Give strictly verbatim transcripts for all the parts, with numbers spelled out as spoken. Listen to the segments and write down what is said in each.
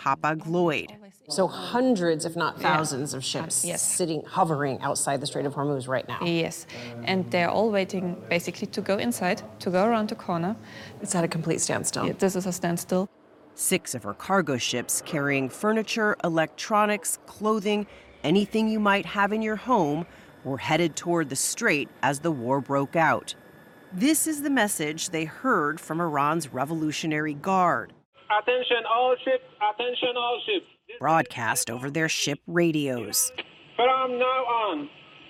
Hapag-Lloyd. So hundreds, if not thousands, yeah. of ships um, yes. sitting, hovering outside the Strait of Hormuz right now. Yes, and they're all waiting basically to go inside, to go around the corner. It's at a complete standstill. Yeah, this is a standstill. Six of her cargo ships carrying furniture, electronics, clothing, anything you might have in your home were headed toward the strait as the war broke out. This is the message they heard from Iran's Revolutionary Guard. Attention all ships, attention all ships. Broadcast over their ship radios. From now on,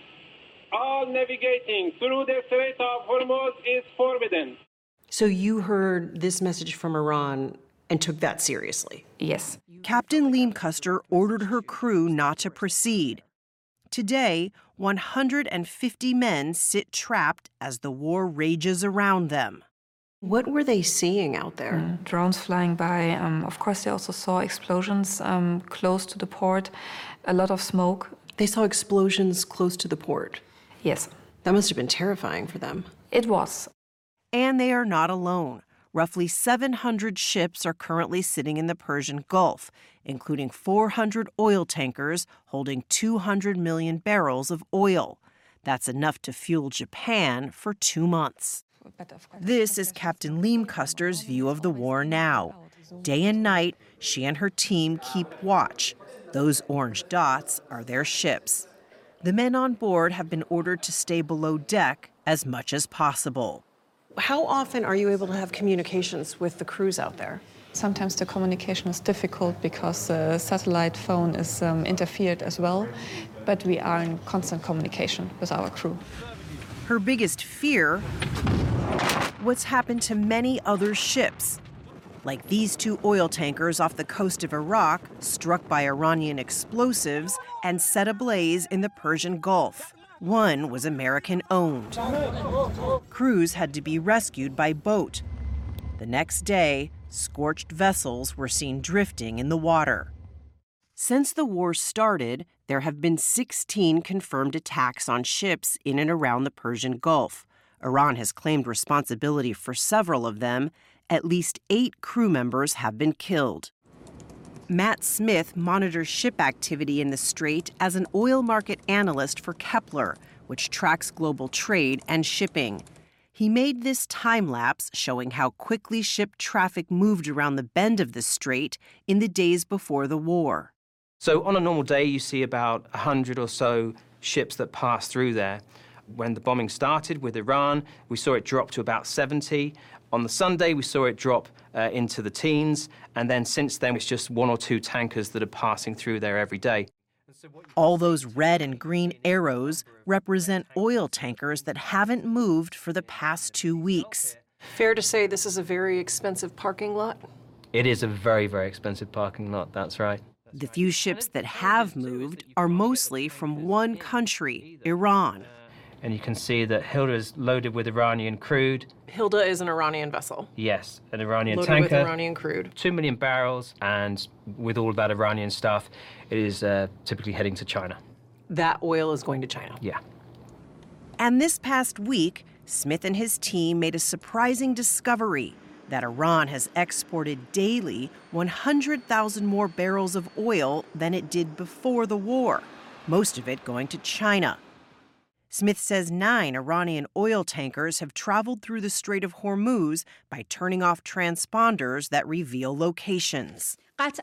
all navigating through the Strait of Hormuz is forbidden. So you heard this message from Iran and took that seriously? Yes. Captain Leem Custer ordered her crew not to proceed. Today, one hundred fifty men sit trapped as the war rages around them. What were they seeing out there? Mm, drones flying by. Um, of course, they also saw explosions um, close to the port, a lot of smoke. They saw explosions close to the port? Yes. That must have been terrifying for them. It was. And they are not alone. Roughly seven hundred ships are currently sitting in the Persian Gulf, including four hundred oil tankers holding two hundred million barrels of oil. That's enough to fuel Japan for two months. This is Captain Leem Custer's view of the war now. Day and night, she and her team keep watch. Those orange dots are their ships. The men on board have been ordered to stay below deck as much as possible. How often are you able to have communications with the crews out there? Sometimes the communication is difficult because the satellite phone is um, interfered as well, but we are in constant communication with our crew. Her biggest fear, what's happened to many other ships, like these two oil tankers off the coast of Iraq, struck by Iranian explosives and set ablaze in the Persian Gulf. One was American-owned. Crews had to be rescued by boat. The next day, scorched vessels were seen drifting in the water. Since the war started, there have been sixteen confirmed attacks on ships in and around the Persian Gulf. Iran has claimed responsibility for several of them. At least eight crew members have been killed. Matt Smith monitors ship activity in the Strait as an oil market analyst for Kepler, which tracks global trade and shipping. He made this time lapse showing how quickly ship traffic moved around the bend of the Strait in the days before the war. So on a normal day, you see about one hundred or so ships that pass through there. When the bombing started with Iran, we saw it drop to about seventy. On the Sunday, we saw it drop uh, into the teens, and then since then, it's just one or two tankers that are passing through there every day. All those red and green arrows represent oil tankers that haven't moved for the past two weeks. Fair to say this is a very expensive parking lot? It is a very, very expensive parking lot, that's right. The few ships that have moved are mostly from one country, Iran. And you can see that Hilda is loaded with Iranian crude. Hilda is an Iranian vessel. Yes, an Iranian loaded tanker. With Iranian crude. Two million barrels, and with all of that Iranian stuff, it is uh, typically heading to China. That oil is going to China? Yeah. And this past week, Smith and his team made a surprising discovery that Iran has exported daily one hundred thousand more barrels of oil than it did before the war, most of it going to China. Smith says nine Iranian oil tankers have traveled through the Strait of Hormuz by turning off transponders that reveal locations.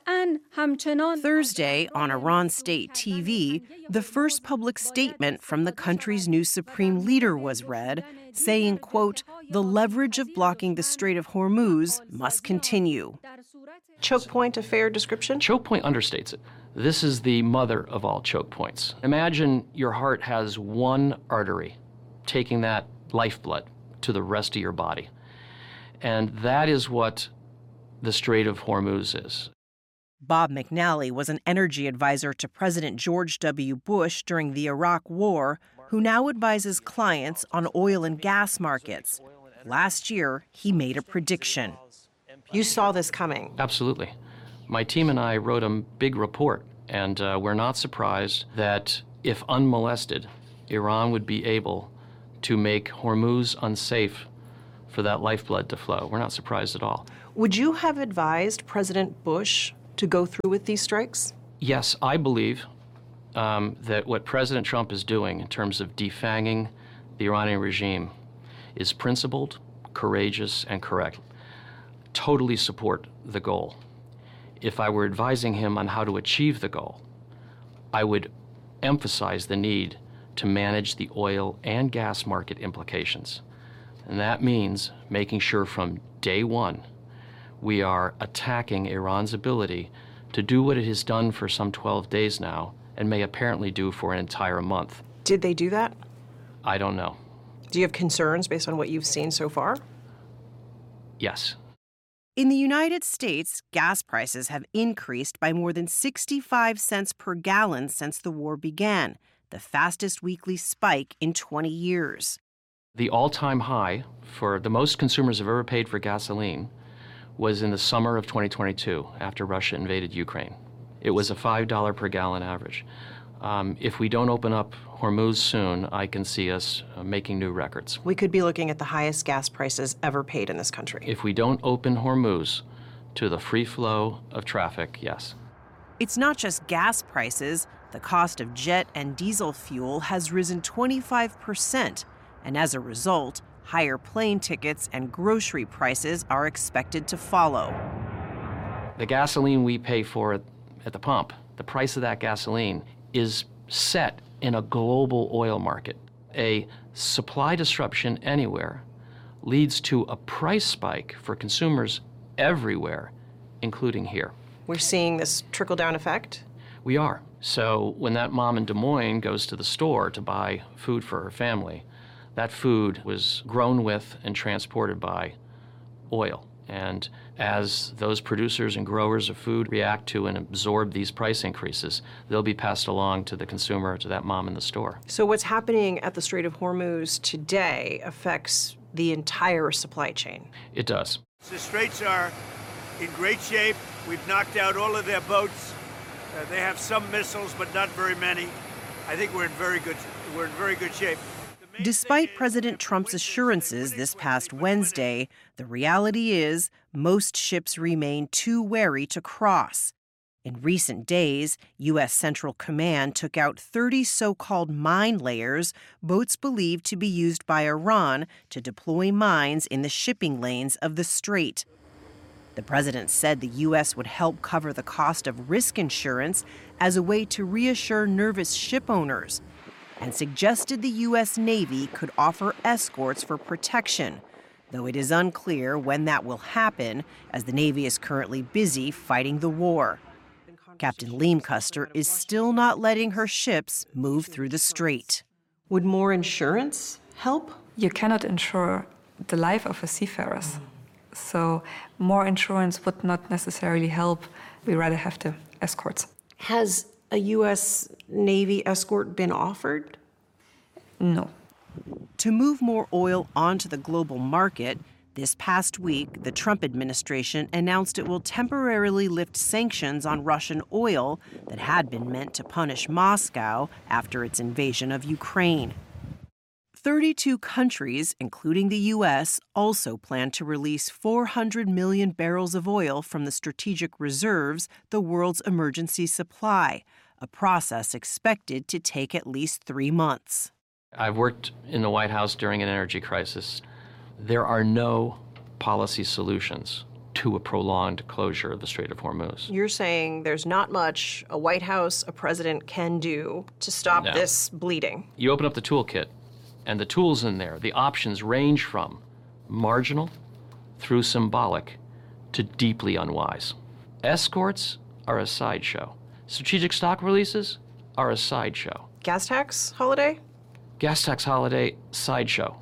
Thursday, on Iran State T V, the first public statement from the country's new supreme leader was read, saying, quote, "The leverage of blocking the Strait of Hormuz must continue." Choke point, a fair description? Choke point understates it. This is the mother of all choke points. Imagine your heart has one artery taking that lifeblood to the rest of your body. And that is what the Strait of Hormuz is. Bob McNally was an energy advisor to President George W. Bush during the Iraq War, who now advises clients on oil and gas markets. Last year, he made a prediction. You saw this coming. Absolutely. My team and I wrote a big report, and uh, we're not surprised that if unmolested, Iran would be able to make Hormuz unsafe for that lifeblood to flow. We're not surprised at all. Would you have advised President Bush to go through with these strikes? Yes, I believe um, that what President Trump is doing in terms of defanging the Iranian regime is principled, courageous, and correct. Totally support the goal. If I were advising him on how to achieve the goal, I would emphasize the need to manage the oil and gas market implications. And that means making sure from day one we are attacking Iran's ability to do what it has done for some twelve days now and may apparently do for an entire month. Did they do that? I don't know. Do you have concerns based on what you've seen so far? Yes. In the United States, gas prices have increased by more than sixty-five cents per gallon since the war began, the fastest weekly spike in twenty years. The all-time high for the most consumers have ever paid for gasoline was in the summer of twenty twenty-two, after Russia invaded Ukraine. It was a five dollars per gallon average. Um, if we don't open up Hormuz soon, I can see us uh, making new records. We could be looking at the highest gas prices ever paid in this country. If we don't open Hormuz to the free flow of traffic, yes. It's not just gas prices. The cost of jet and diesel fuel has risen twenty-five percent, and as a result, higher plane tickets and grocery prices are expected to follow. The gasoline we pay for at, at the pump, the price of that gasoline is set in a global oil market. A supply disruption anywhere leads to a price spike for consumers everywhere, including here. We're seeing this trickle-down effect? We are. So when that mom in Des Moines goes to the store to buy food for her family, that food was grown with and transported by oil. And as those producers and growers of food react to and absorb these price increases, they'll be passed along to the consumer, to that mom in the store. So what's happening at the Strait of Hormuz today affects the entire supply chain? It does. The straits are in great shape. We've knocked out all of their boats. Uh, they have some missiles, but not very many. I think we're in very good, we're in very good shape. Despite President Trump's assurances this past Wednesday, the reality is most ships remain too wary to cross. In recent days, U S Central Command took out thirty so-called mine layers, boats believed to be used by Iran to deploy mines in the shipping lanes of the strait. The president said the U S would help cover the cost of risk insurance as a way to reassure nervous ship owners, and suggested the U S Navy could offer escorts for protection, though it is unclear when that will happen, as the Navy is currently busy fighting the war. Captain Liam Custer is still not letting her ships move through the strait. Would more insurance help? You cannot insure the life of a seafarers. So more insurance would not necessarily help. We rather have the escorts. Has a U S Navy escort been offered? No. To move more oil onto the global market, this past week, the Trump administration announced it will temporarily lift sanctions on Russian oil that had been meant to punish Moscow after its invasion of Ukraine. thirty-two countries, including the U S, also plan to release four hundred million barrels of oil from the strategic reserves, the world's emergency supply, a process expected to take at least three months. I've worked in the White House during an energy crisis. There are no policy solutions to a prolonged closure of the Strait of Hormuz. You're saying there's not much a White House, a president can do to stop No. this bleeding. You open up the toolkit, and the tools in there, the options range from marginal through symbolic to deeply unwise. Escorts are a sideshow. Strategic stock releases are a sideshow. Gas tax holiday? Gas tax holiday, sideshow.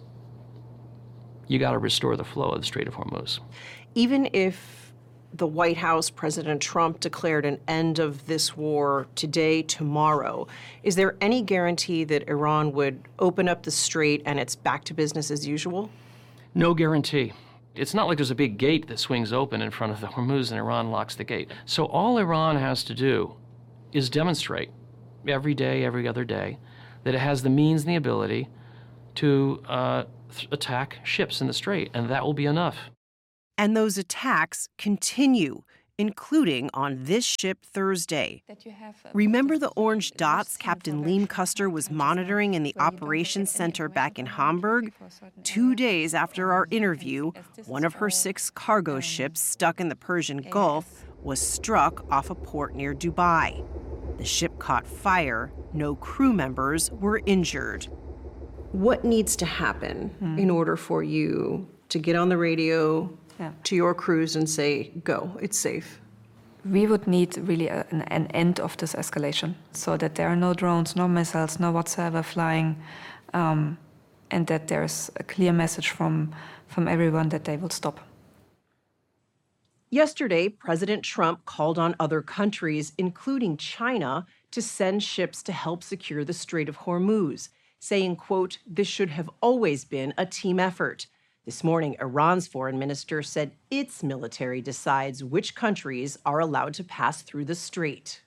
You got to restore the flow of the Strait of Hormuz. Even if the White House, President Trump, declared an end of this war today, tomorrow, is there any guarantee that Iran would open up the strait and it's back to business as usual? No guarantee. It's not like there's a big gate that swings open in front of the Hormuz and Iran locks the gate. So all Iran has to do is demonstrate every day, every other day, that it has the means and the ability to uh, th- attack ships in the strait, and that will be enough. And those attacks continue. including on this ship Thursday. Remember the orange dots Captain Liam Custer was monitoring in the operations center back in Hamburg? Two days after our interview, one of her six cargo ships stuck in the Persian Gulf was struck off a port near Dubai. The ship caught fire. No crew members were injured. What needs to happen hmm. in order for you to get on the radio yeah. to your crews and say, go, it's safe? We would need really a, an, an end of this escalation so that there are no drones, no missiles, no whatsoever flying, um, and that there's a clear message from, from everyone that they will stop. Yesterday, President Trump called on other countries, including China, to send ships to help secure the Strait of Hormuz, saying, quote, this should have always been a team effort. This morning, Iran's foreign minister said its military decides which countries are allowed to pass through the strait.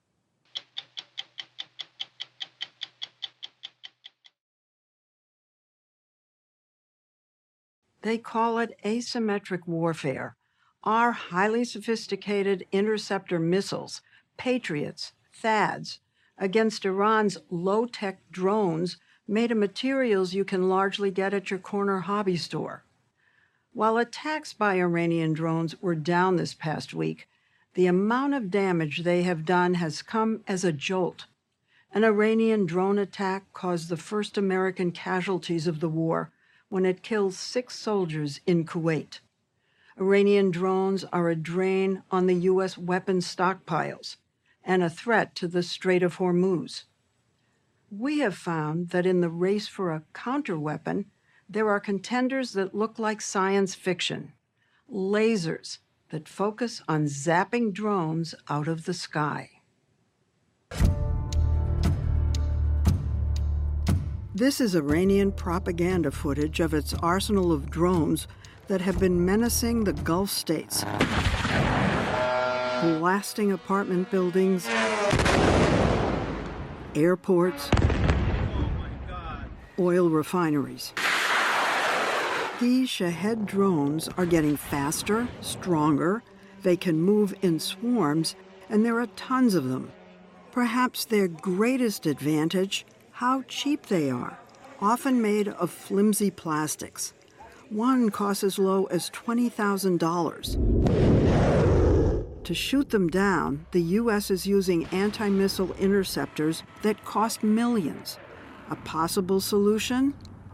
They call it asymmetric warfare. Our highly sophisticated interceptor missiles, Patriots, THAADs, against Iran's low-tech drones made of materials you can largely get at your corner hobby store. While attacks by Iranian drones were down this past week, the amount of damage they have done has come as a jolt. An Iranian drone attack caused the first American casualties of the war when it killed six soldiers in Kuwait. Iranian drones are a drain on the U S weapons stockpiles and a threat to the Strait of Hormuz. We have found that in the race for a counterweapon, there are contenders that look like science fiction, lasers that focus on zapping drones out of the sky. This is Iranian propaganda footage of its arsenal of drones that have been menacing the Gulf states, blasting apartment buildings, airports, oil refineries. These Shahed drones are getting faster, stronger, they can move in swarms, and there are tons of them. Perhaps their greatest advantage, how cheap they are, often made of flimsy plastics. One costs as low as twenty thousand dollars. To shoot them down, the U S is using anti-missile interceptors that cost millions. A possible solution?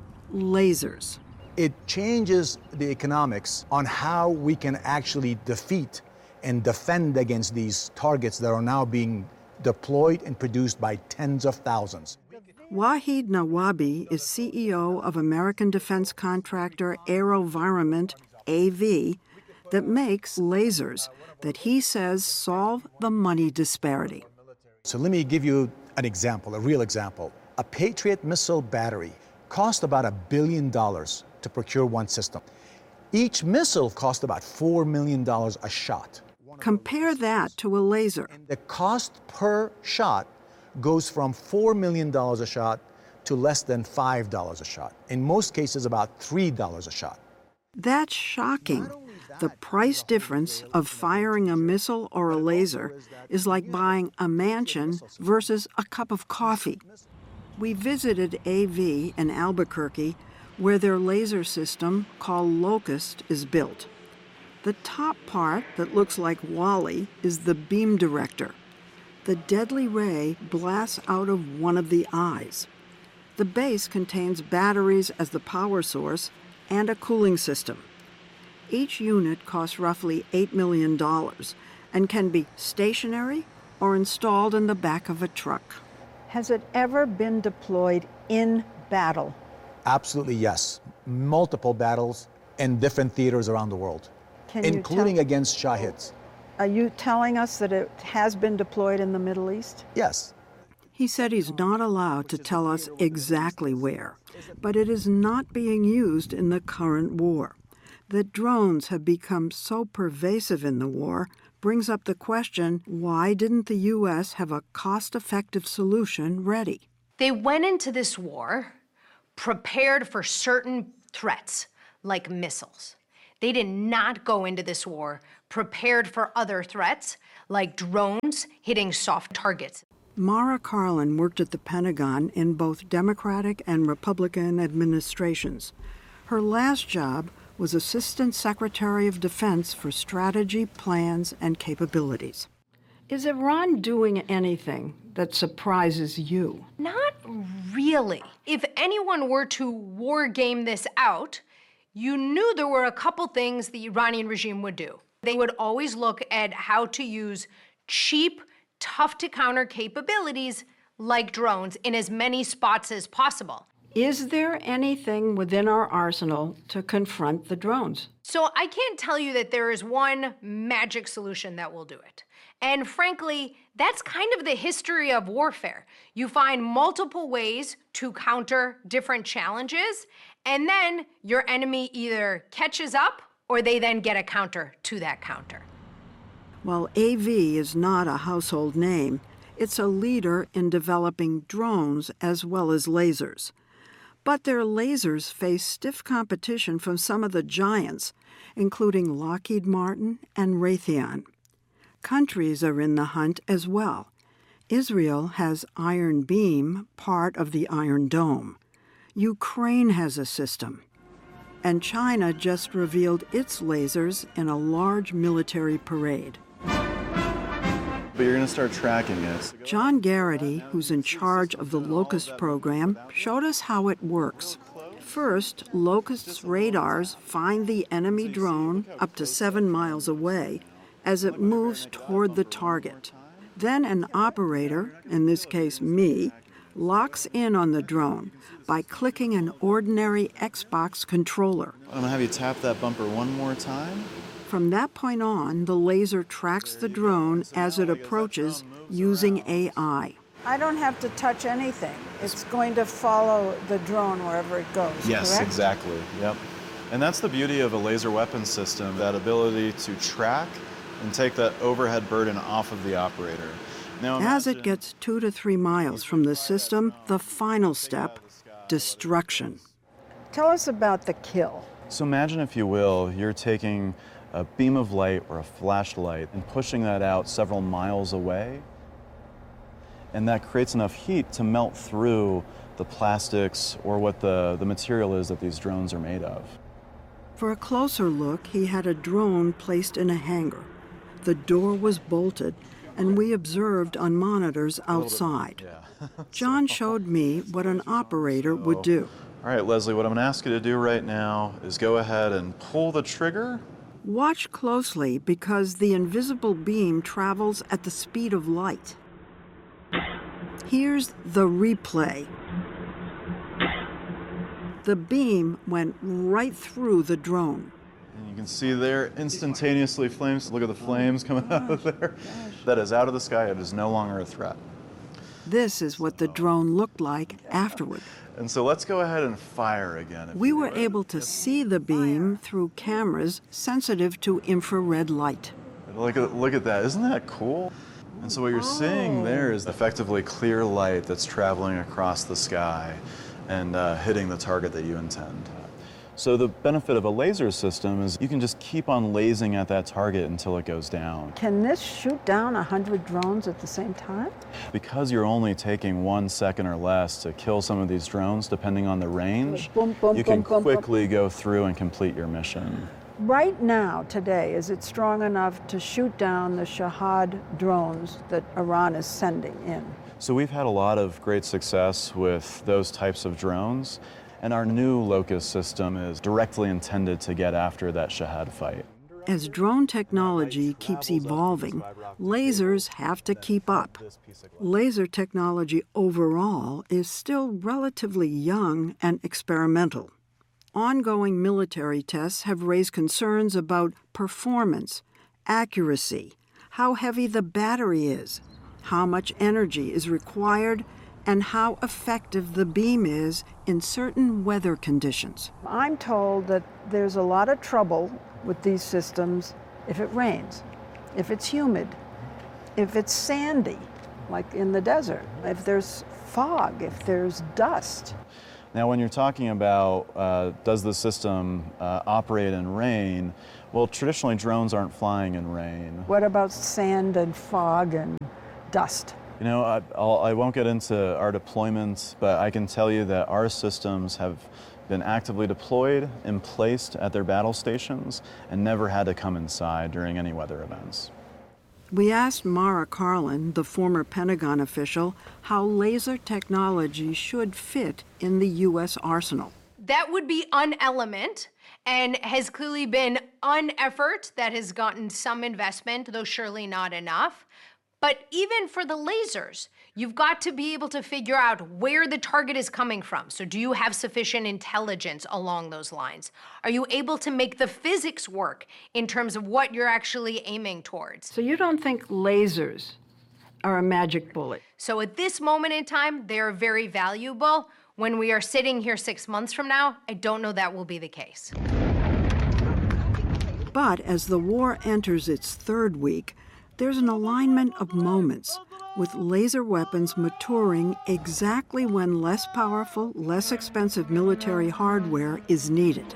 Lasers. It changes the economics on how we can actually defeat and defend against these targets that are now being deployed and produced by tens of thousands. Wahid Nawabi is C E O of American defense contractor AeroVironment, A V, that makes lasers that he says solve the money disparity. So let me give you an example, a real example. A Patriot missile battery cost about a billion dollars to procure one system. Each missile cost about four million dollars a shot. Compare that to a laser. And the cost per shot goes from four million dollars a shot to less than five dollars a shot. In most cases, about three dollars a shot. That's shocking. The price difference of firing a missile or a laser is like buying a mansion versus a cup of coffee. We visited A V in Albuquerque, where their laser system, called Locust, is built. The top part that looks like Wally is the beam director. The deadly ray blasts out of one of the eyes. The base contains batteries as the power source and a cooling system. Each unit costs roughly eight million dollars and can be stationary or installed in the back of a truck. Has it ever been deployed in battle? Absolutely, yes. Multiple battles in different theaters around the world, Can including tell- against Shahids. Are you telling us that it has been deployed in the Middle East? Yes. He said he's not allowed to tell us exactly where, but it is not being used in the current war. That drones have become so pervasive in the war brings up the question, why didn't the U S have a cost-effective solution ready? They went into this war prepared for certain threats, like missiles. They did not go into this war prepared for other threats, like drones hitting soft targets. Mara Karlin worked at the Pentagon in both Democratic and Republican administrations. Her last job was Assistant Secretary of Defense for Strategy, Plans, and Capabilities. Is Iran doing anything that surprises you? Not really. If anyone were to war game this out, you knew there were a couple things the Iranian regime would do. They would always look at how to use cheap, tough-to-counter capabilities like drones in as many spots as possible. Is there anything within our arsenal to confront the drones? So I can't tell you that there is one magic solution that will do it. And frankly, that's kind of the history of warfare. You find multiple ways to counter different challenges, and then your enemy either catches up or they then get a counter to that counter. While A V is not a household name, it's a leader in developing drones as well as lasers. But their lasers face stiff competition from some of the giants, including Lockheed Martin and Raytheon. Countries are in the hunt as well. Israel has Iron Beam, part of the Iron Dome. Ukraine has a system. And China just revealed its lasers in a large military parade. But you're going to start tracking it. John Garrity, who's in charge of the LOCUST program, showed us how it works. First, LOCUST's radars find the enemy drone up to seven miles away as it moves toward the target. Then an operator, in this case me, locks in on the drone by clicking an ordinary Xbox controller. I'm going to have you tap that bumper one more time. From that point on, the laser tracks the drone as it approaches using A I. I don't have to touch anything. It's going to follow the drone wherever it goes, Yes, correct? exactly. Yep. And that's the beauty of a laser weapon system, that ability to track and take that overhead burden off of the operator. Now, As it gets two to three miles from the system, the final step, destruction. Tell us about the kill. So imagine, if you will, you're taking a beam of light or a flashlight and pushing that out several miles away. And that creates enough heat to melt through the plastics or what the, the material is that these drones are made of. For a closer look, he had a drone placed in a hangar. The door was bolted, and we observed on monitors outside. Yeah. John showed me what an operator would do. All right, Leslie, what I'm going to ask you to do right now is go ahead and pull the trigger. Watch closely, because the invisible beam travels at the speed of light. Here's the replay. The beam went right through the drone. And you can see there instantaneously flames. Look at the flames coming out of there. That is out of the sky. It is no longer a threat. This is what the drone looked like afterward. And so let's go ahead and fire again. We were able to see the beam through cameras sensitive to infrared light. Look at, look at that. Isn't that cool? And so what you're oh. seeing there is effectively clear light that's traveling across the sky and uh, hitting the target that you intend. So the benefit of a laser system is you can just keep on lasing at that target until it goes down. Can this shoot down one hundred drones at the same time? Because you're only taking one second or less to kill some of these drones, depending on the range, boom, boom, you can boom, boom, quickly boom. go through and complete your mission. Right now, today, is it strong enough to shoot down the Shahad drones that Iran is sending in? So we've had a lot of great success with those types of drones. And our new LOCUST system is directly intended to get after that Shahad fight. As drone technology keeps evolving, lasers have to keep up. Laser technology overall is still relatively young and experimental. Ongoing military tests have raised concerns about performance, accuracy, how heavy the battery is, how much energy is required, and how effective the beam is in certain weather conditions. I'm told that there's a lot of trouble with these systems if it rains, if it's humid, if it's sandy, like in the desert, if there's fog, if there's dust. Now, when you're talking about uh, does the system uh, operate in rain, well, traditionally drones aren't flying in rain. What about sand and fog and dust? You know, I, I'll, I won't get into our deployments, but I can tell you that our systems have been actively deployed and placed at their battle stations and never had to come inside during any weather events. We asked Mara Carlin, the former Pentagon official, how laser technology should fit in the U S arsenal. That would be an element and has clearly been an effort that has gotten some investment, though surely not enough. But even for the lasers, you've got to be able to figure out where the target is coming from. So do you have sufficient intelligence along those lines? Are you able to make the physics work in terms of what you're actually aiming towards? So you don't think lasers are a magic bullet? So at this moment in time, they're very valuable. When we are sitting here six months from now, I don't know that will be the case. But as the war enters its third week, there's an alignment of moments, with laser weapons maturing exactly when less powerful, less expensive military hardware is needed.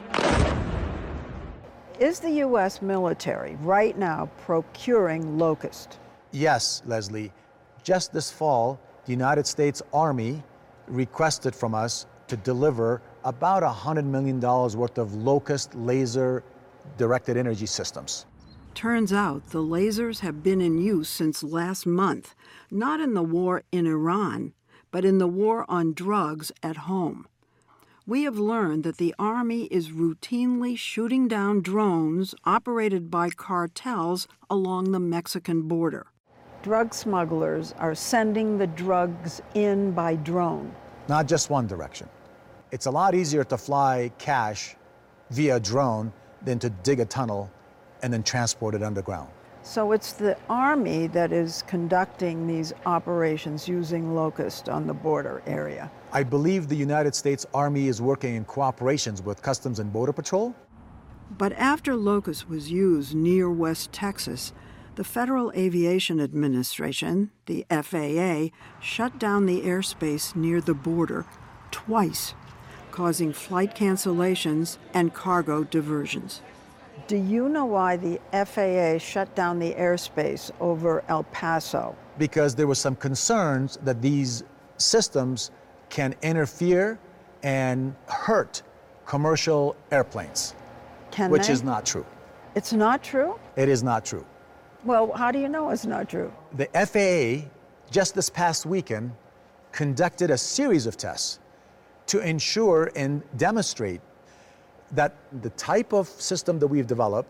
Is the U S military right now procuring Locust? Yes, Leslie. Just this fall, the United States Army requested from us to deliver about one hundred million dollars worth of Locust laser directed energy systems. Turns out the lasers have been in use since last month, not in the war in Iran, but in the war on drugs at home. We have learned that the Army is routinely shooting down drones operated by cartels along the Mexican border. Drug smugglers are sending the drugs in by drone. Not just one direction. It's a lot easier to fly cash via drone than to dig a tunnel and then transport it underground. So it's the Army that is conducting these operations using Locust on the border area. I believe the United States Army is working in cooperation with Customs and Border Patrol. But after Locust was used near West Texas, the Federal Aviation Administration, the F A A, shut down the airspace near the border twice, causing flight cancellations and cargo diversions. Do you know why the F A A shut down the airspace over El Paso? Because there were some concerns that these systems can interfere and hurt commercial airplanes, Can which they? is not true. It's not true? It is not true. Well, how do you know it's not true? The F A A, just this past weekend, conducted a series of tests to ensure and demonstrate that the type of system that we've developed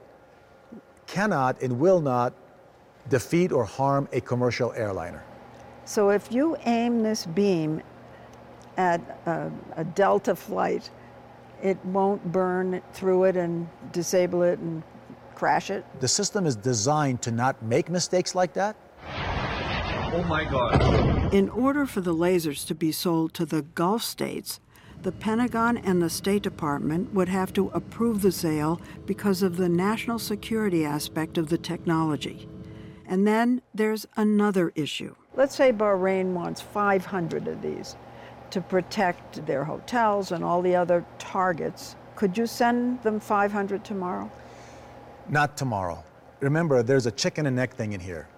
cannot and will not defeat or harm a commercial airliner. So if you aim this beam at a, a Delta flight, it won't burn through it and disable it and crash it? The system is designed to not make mistakes like that. Oh my God. In order for the lasers to be sold to the Gulf states, the Pentagon and the State Department would have to approve the sale because of the national security aspect of the technology. And then there's another issue. Let's say Bahrain wants five hundred of these to protect their hotels and all the other targets. Could you send them five hundred tomorrow? Not tomorrow. Remember, there's a chicken and egg thing in here.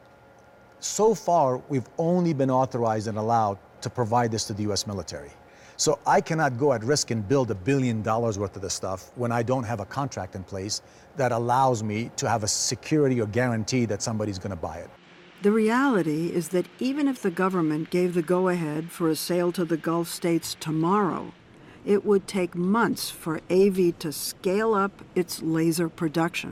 So far, we've only been authorized and allowed to provide this to the U S military. So I cannot go at risk and build a billion dollars worth of this stuff when I don't have a contract in place that allows me to have a security or guarantee that somebody's going to buy it. The reality is that even if the government gave the go-ahead for a sale to the Gulf states tomorrow, it would take months for A V to scale up its laser production.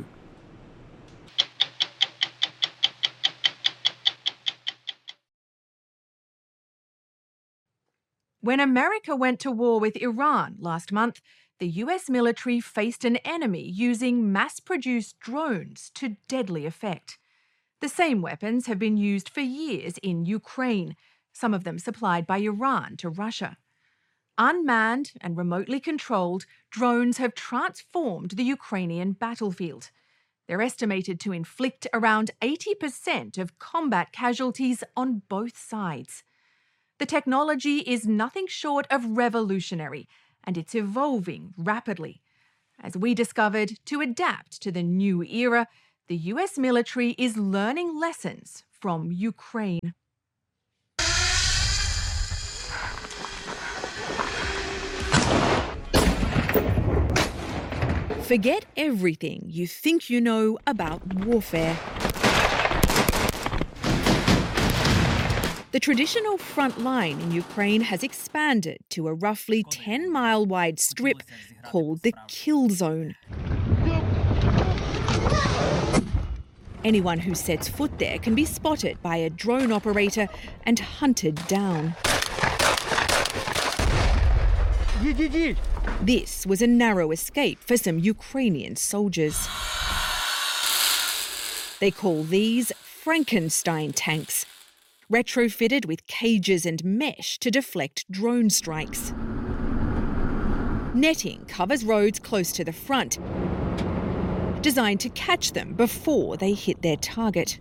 When America went to war with Iran last month, the U S military faced an enemy using mass-produced drones to deadly effect. The same weapons have been used for years in Ukraine, some of them supplied by Iran to Russia. Unmanned and remotely controlled, drones have transformed the Ukrainian battlefield. They're estimated to inflict around eighty percent of combat casualties on both sides. The technology is nothing short of revolutionary, and it's evolving rapidly. As we discovered, to adapt to the new era, the U S military is learning lessons from Ukraine. Forget everything you think you know about warfare. The traditional front line in Ukraine has expanded to a roughly ten mile wide strip called the Kill Zone. Anyone who sets foot there can be spotted by a drone operator and hunted down. This was a narrow escape for some Ukrainian soldiers. They call these Frankenstein tanks, retrofitted with cages and mesh to deflect drone strikes. Netting covers roads close to the front, designed to catch them before they hit their target.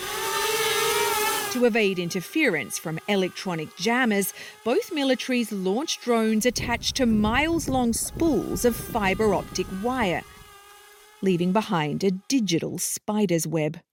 To evade interference from electronic jammers, both militaries launch drones attached to miles-long spools of fibre optic wire, leaving behind a digital spider's web.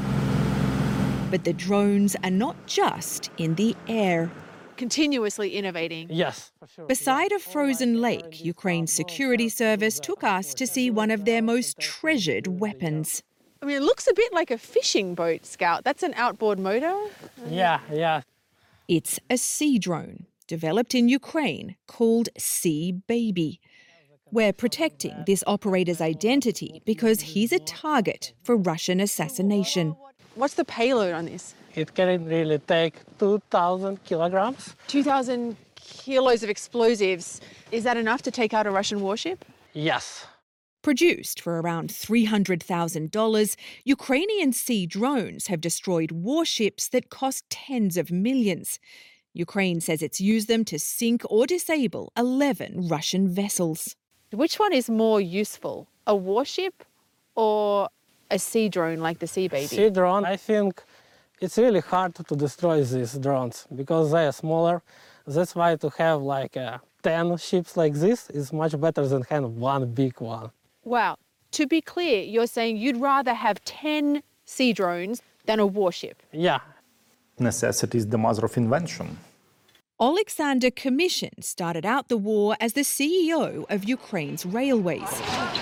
But the drones are not just in the air. Continuously innovating. Yes, for sure. Beside a frozen lake, Ukraine's security service took us to see one of their most treasured weapons. I mean, it looks a bit like a fishing boat, Scout. That's an outboard motor. Yeah, yeah. It's a sea drone developed in Ukraine called Sea Baby. We're protecting this operator's identity because he's a target for Russian assassination. What's the payload on this? It can really take two thousand kilograms. two thousand kilos of explosives. Is that enough to take out a Russian warship? Yes. Produced for around three hundred thousand dollars, Ukrainian sea drones have destroyed warships that cost tens of millions. Ukraine says it's used them to sink or disable eleven Russian vessels. Which one is more useful, a warship or a sea drone like the Sea Baby? Sea drone, I think it's really hard to destroy these drones because they are smaller. That's why to have like uh, ten ships like this is much better than having one big one. Wow. To be clear, you're saying you'd rather have ten sea drones than a warship? Yeah. Necessity is the mother of invention. Alexander Commission started out the war as the C E O of Ukraine's railways.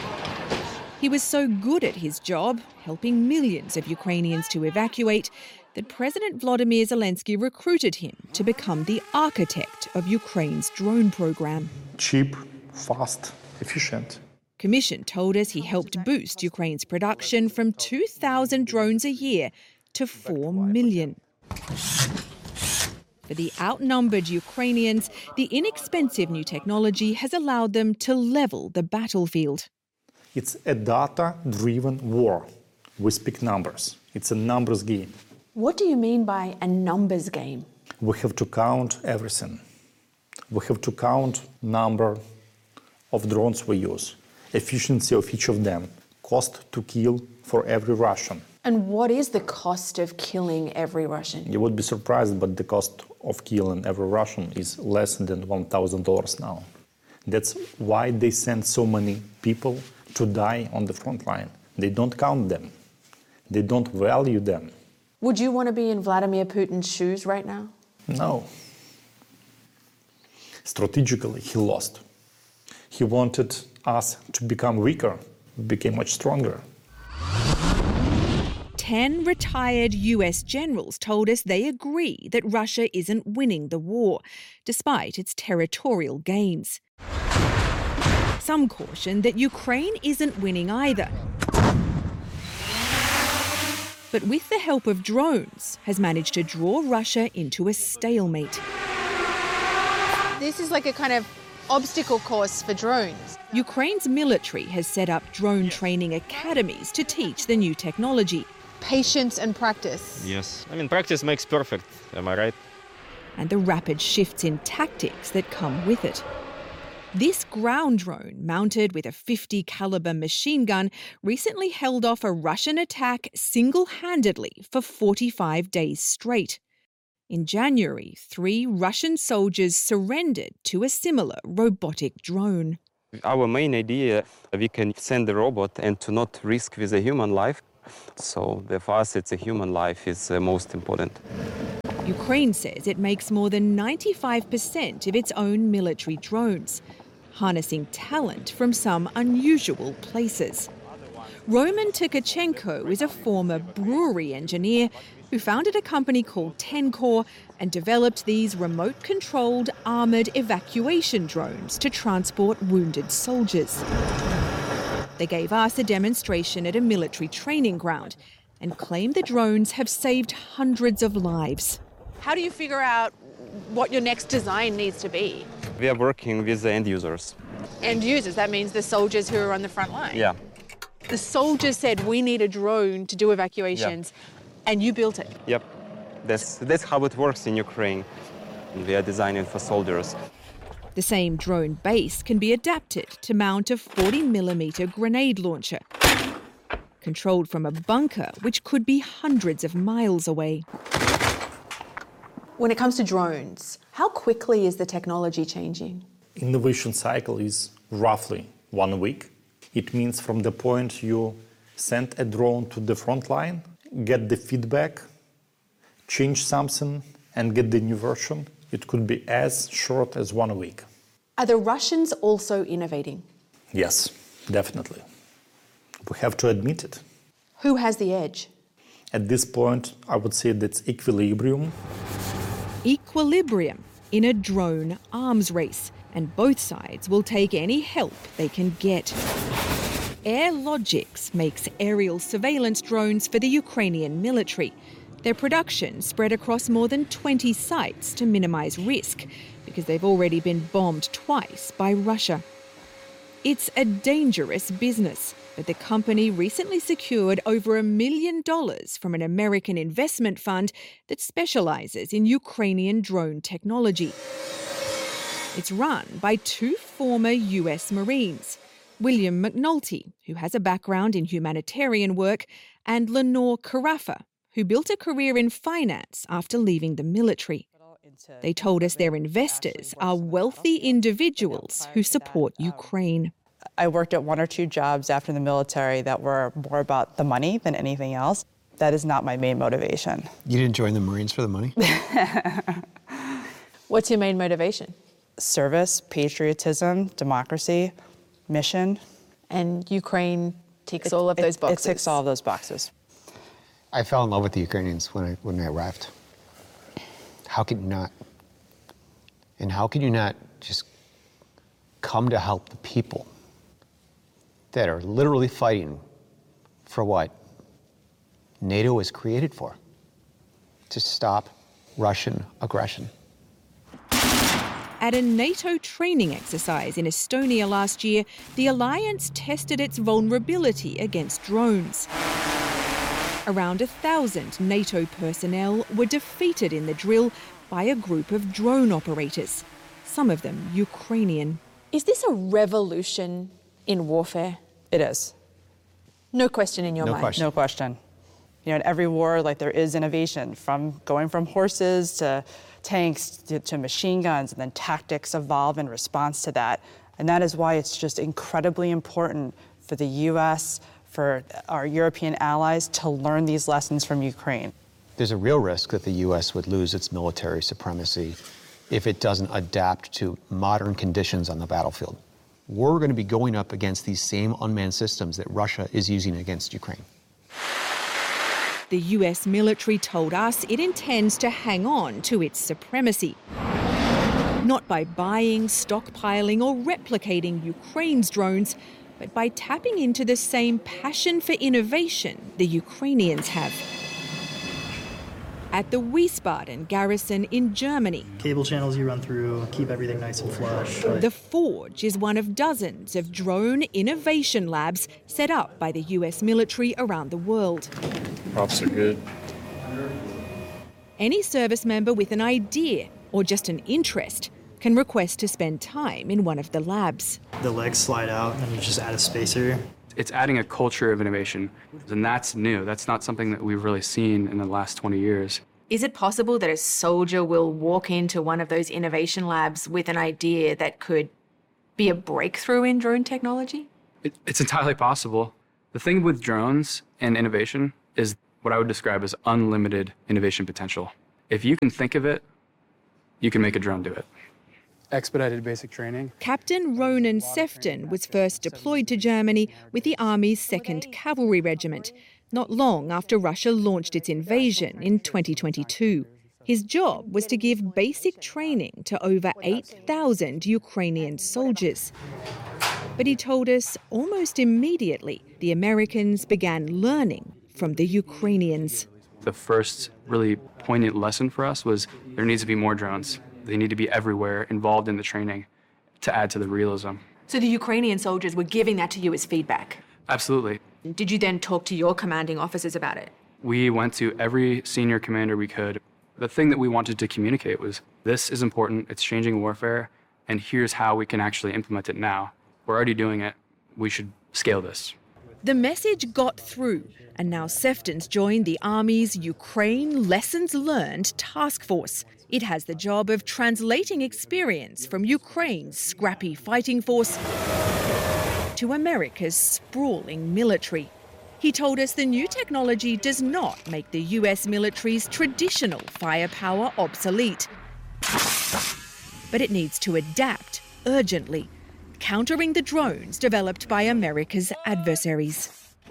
He was so good at his job, helping millions of Ukrainians to evacuate, that President Volodymyr Zelensky recruited him to become the architect of Ukraine's drone program. Cheap, fast, efficient. Commission told us he helped boost Ukraine's production from two thousand drones a year to four million. For the outnumbered Ukrainians, the inexpensive new technology has allowed them to level the battlefield. It's a data-driven war. We speak numbers. It's a numbers game. What do you mean by a numbers game? We have to count everything. We have to count number of drones we use, efficiency of each of them, cost to kill for every Russian. And what is the cost of killing every Russian? You would be surprised, but the cost of killing every Russian is less than one thousand dollars now. That's why they send so many people to die on the front line. They don't count them. They don't value them. Would you want to be in Vladimir Putin's shoes right now? No. Strategically, he lost. He wanted us to become weaker, became much stronger. Ten retired U S generals told us they agree that Russia isn't winning the war, despite its territorial gains. Some caution that Ukraine isn't winning either, but with the help of drones, has managed to draw Russia into a stalemate. This is like a kind of obstacle course for drones. Ukraine's military has set up drone training academies to teach the new technology. Patience and practice. Yes. I mean, practice makes perfect, am I right? And the rapid shifts in tactics that come with it. This ground drone, mounted with a fifty caliber machine gun, recently held off a Russian attack single-handedly for forty-five days straight. In January, three Russian soldiers surrendered to a similar robotic drone. Our main idea, we can send the robot and to not risk with a human life. So for us, it's a human life is uh, most important. Ukraine says it makes more than ninety-five percent of its own military drones, harnessing talent from some unusual places. Roman Tkachenko is a former brewery engineer who founded a company called Tencor and developed these remote-controlled armoured evacuation drones to transport wounded soldiers. They gave us a demonstration at a military training ground and claim the drones have saved hundreds of lives. How do you figure out what your next design needs to be? We are working with the end users. End users, that means the soldiers who are on the front line? Yeah. The soldiers said, we need a drone to do evacuations, yeah. And you built it? Yep. That's, that's how it works in Ukraine. We are designing for soldiers. The same drone base can be adapted to mount a forty millimeter grenade launcher, controlled from a bunker which could be hundreds of miles away. When it comes to drones, how quickly is the technology changing? Innovation cycle is roughly one week. It means from the point you send a drone to the front line, get the feedback, change something, and get the new version, it could be as short as one week. Are the Russians also innovating? Yes, definitely. We have to admit it. Who has the edge? At this point, I would say that's equilibrium. Equilibrium in a drone arms race, and both sides will take any help they can get. AirLogics makes aerial surveillance drones for the Ukrainian military. Their production spread across more than twenty sites to minimize risk, because they've already been bombed twice by Russia. It's a dangerous business, but the company recently secured over a million dollars from an American investment fund that specializes in Ukrainian drone technology. It's run by two former U S Marines, William McNulty, who has a background in humanitarian work, and Lenore Carafa, who built a career in finance after leaving the military. They told us their investors are wealthy individuals who support Ukraine. I worked at one or two jobs after the military that were more about the money than anything else. That is not my main motivation. You didn't join the Marines for the money? What's your main motivation? Service, patriotism, democracy, mission. And Ukraine ticks it, all of it, those boxes? It ticks all of those boxes. I fell in love with the Ukrainians when I, when I arrived. How could you not? And how could you not just come to help the people that are literally fighting for what NATO was created for? To stop Russian aggression. At a NATO training exercise in Estonia last year, the alliance tested its vulnerability against drones. Around a thousand NATO personnel were defeated in the drill by a group of drone operators, some of them Ukrainian. Is this a revolution in warfare? It is. No question in your no mind? Question. No question. You know, in every war, like there is innovation, from going from horses to tanks to, to machine guns, and then tactics evolve in response to that. And that is why it's just incredibly important for the U S, for our European allies to learn these lessons from Ukraine. There's a real risk that the U S would lose its military supremacy if it doesn't adapt to modern conditions on the battlefield. We're going to be going up against these same unmanned systems that Russia is using against Ukraine. The U S military told us it intends to hang on to its supremacy. Not by buying, stockpiling or replicating Ukraine's drones, but by tapping into the same passion for innovation the Ukrainians have. At the Wiesbaden garrison in Germany, cable channels you run through, keep everything nice and flush. The Forge is one of dozens of drone innovation labs set up by the U S military around the world. Props are good. Any service member with an idea or just an interest can request to spend time in one of the labs. The legs slide out and you just add a spacer. It's adding a culture of innovation, and that's new. That's not something that we've really seen in the last twenty years. Is it possible that a soldier will walk into one of those innovation labs with an idea that could be a breakthrough in drone technology? It, it's entirely possible. The thing with drones and innovation is what I would describe as unlimited innovation potential. If you can think of it, you can make a drone do it. Expedited basic training. Captain Ronan Sefton was first deployed to Germany with the Army's second Cavalry Regiment, not long after Russia launched its invasion in twenty twenty-two. His job was to give basic training to over eight thousand Ukrainian soldiers. But he told us almost immediately the Americans began learning from the Ukrainians. The first really poignant lesson for us was there needs to be more drones. They need to be everywhere, involved in the training to add to the realism. So the Ukrainian soldiers were giving that to you as feedback? Absolutely. Did you then talk to your commanding officers about it? We went to every senior commander we could. The thing that we wanted to communicate was, this is important, it's changing warfare, and here's how we can actually implement it now. We're already doing it, we should scale this. The message got through, and now Sefton's joined the Army's Ukraine Lessons Learned Task Force. It has the job of translating experience from Ukraine's scrappy fighting force to America's sprawling military. He told us the new technology does not make the U S military's traditional firepower obsolete, but it needs to adapt urgently, countering the drones developed by America's adversaries.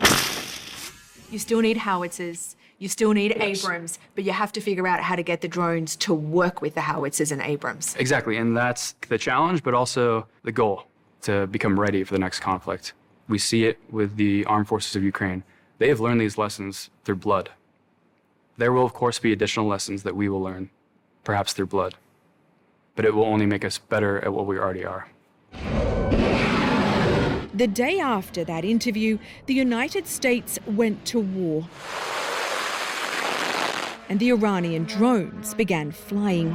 You still need howitzers, you still need yes. Abrams, but you have to figure out how to get the drones to work with the howitzers and Abrams. Exactly, and that's the challenge, but also the goal, to become ready for the next conflict. We see it with the armed forces of Ukraine. They have learned these lessons through blood. There will, of course, be additional lessons that we will learn, perhaps through blood, but it will only make us better at what we already are. The day after that interview, the United States went to war, and the Iranian drones began flying.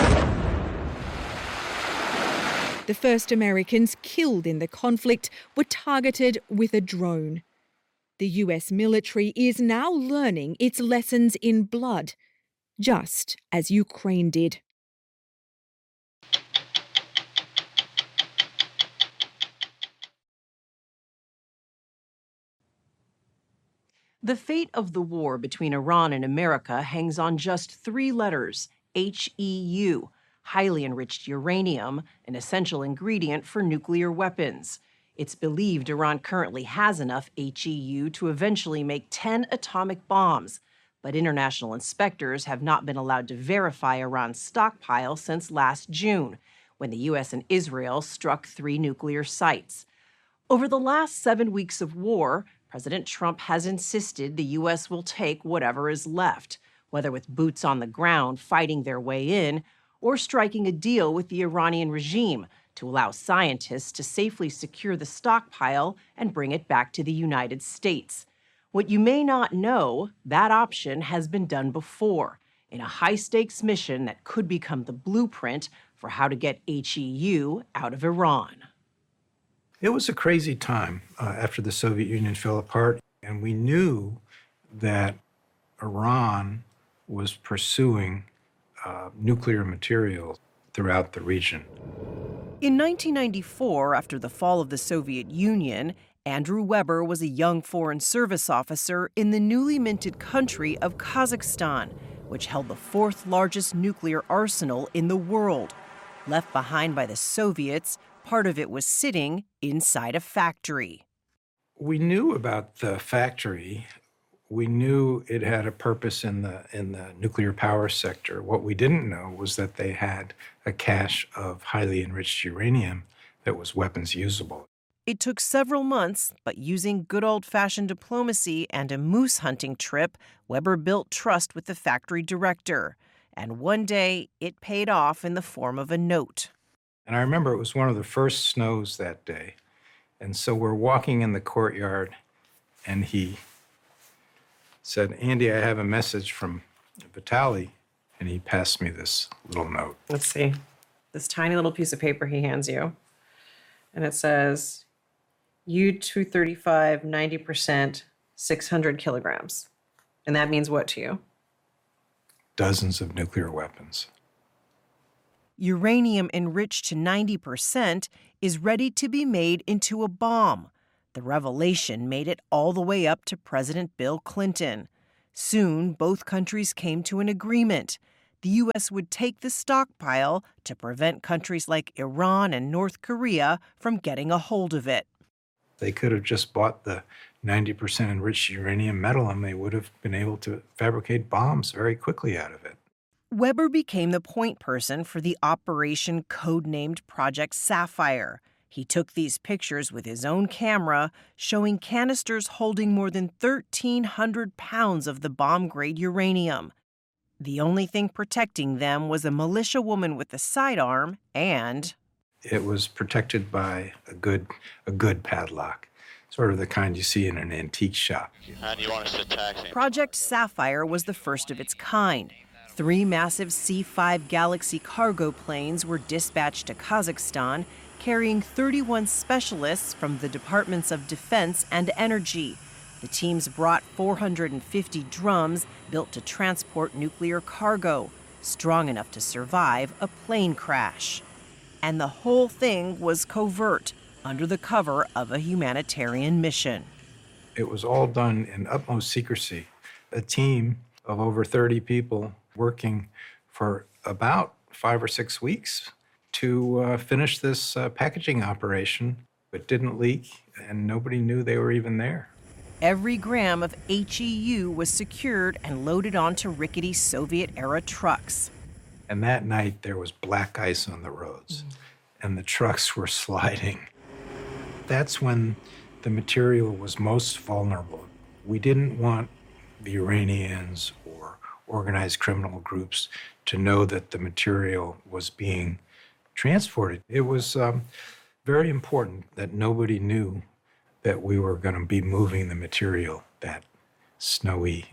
The first Americans killed in the conflict were targeted with a drone. The U S military is now learning its lessons in blood, just as Ukraine did. The fate of the war between Iran and America hangs on just three letters, H E U, highly enriched uranium, an essential ingredient for nuclear weapons. It's believed Iran currently has enough H E U to eventually make ten atomic bombs, but international inspectors have not been allowed to verify Iran's stockpile since last June, when the U S and Israel struck three nuclear sites. Over the last seven weeks of war, President Trump has insisted the U S will take whatever is left, whether with boots on the ground fighting their way in or striking a deal with the Iranian regime to allow scientists to safely secure the stockpile and bring it back to the United States. What you may not know, that option has been done before in a high-stakes mission that could become the blueprint for how to get H E U out of Iran. It was a crazy time uh, after the Soviet Union fell apart, and we knew that Iran was pursuing uh, nuclear material throughout the region. In nineteen ninety-four, after the fall of the Soviet Union, Andrew Weber was a young Foreign Service officer in the newly minted country of Kazakhstan, which held the fourth largest nuclear arsenal in the world. Left behind by the Soviets, part of it was sitting inside a factory. We knew about the factory. We knew it had a purpose in the in the nuclear power sector. What we didn't know was that they had a cache of highly enriched uranium that was weapons usable. It took several months, but using good old-fashioned diplomacy and a moose hunting trip, Weber built trust with the factory director. And one day, it paid off in the form of a note. And I remember it was one of the first snows that day. And so we're walking in the courtyard, and he said, "Andy, I have a message from Vitaly." And he passed me this little note. Let's see. This tiny little piece of paper he hands you. And it says, U two thirty-five, ninety percent, six hundred kilograms. And that means what to you? dozens of nuclear weapons. Uranium enriched to ninety percent is ready to be made into a bomb. The revelation made it all the way up to President Bill Clinton. Soon, both countries came to an agreement. The U S would take the stockpile to prevent countries like Iran and North Korea from getting a hold of it. They could have just bought the ninety percent enriched uranium metal and they would have been able to fabricate bombs very quickly out of it. Weber became the point person for the operation codenamed Project Sapphire. He took these pictures with his own camera, showing canisters holding more than thirteen hundred pounds of the bomb-grade uranium. The only thing protecting them was a militia woman with a sidearm and... It was protected by a good, a good padlock, sort of the kind you see in an antique shop. And you want us to taxi? Project Sapphire was the first of its kind. Three massive C five Galaxy cargo planes were dispatched to Kazakhstan, carrying thirty-one specialists from the Departments of Defense and Energy. The teams brought four hundred fifty drums built to transport nuclear cargo, strong enough to survive a plane crash. And the whole thing was covert, under the cover of a humanitarian mission. It was all done in utmost secrecy. A team of over thirty people working for about five or six weeks to uh, finish this uh, packaging operation. It didn't leak, and nobody knew they were even there. Every gram of H E U was secured and loaded onto rickety Soviet-era trucks. And that night, there was black ice on the roads, mm. and the trucks were sliding. That's when the material was most vulnerable. We didn't want the Iranians or organized criminal groups to know that the material was being transported. It was um, very important that nobody knew that we were going to be moving the material that snowy,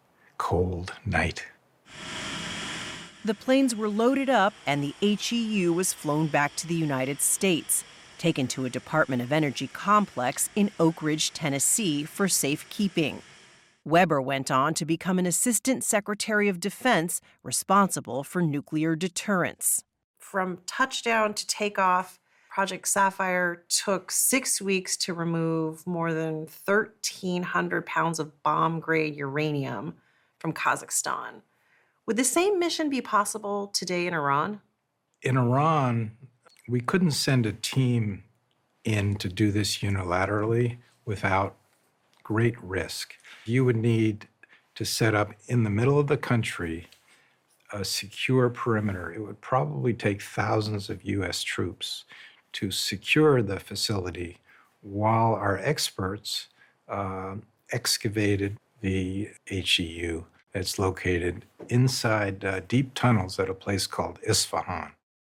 cold night. The planes were loaded up and the H E U was flown back to the United States, taken to a Department of Energy complex in Oak Ridge, Tennessee for safekeeping. Weber went on to become an Assistant Secretary of Defense responsible for nuclear deterrence. From touchdown to takeoff, Project Sapphire took six weeks to remove more than thirteen hundred pounds of bomb-grade uranium from Kazakhstan. Would the same mission be possible today in Iran? In Iran, we couldn't send a team in to do this unilaterally without great risk. You would need to set up in the middle of the country a secure perimeter. It would probably take thousands of U S troops to secure the facility while our experts uh, excavated the H E U that's located inside uh, deep tunnels at a place called Isfahan.